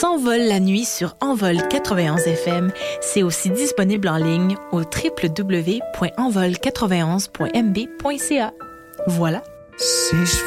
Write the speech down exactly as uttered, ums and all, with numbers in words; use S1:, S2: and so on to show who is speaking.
S1: s'envole la nuit sur Envol quatre-vingt-onze F M. C'est aussi disponible en ligne au w w w point envol quatre-vingt-onze point m b point c a. Voilà.
S2: Si je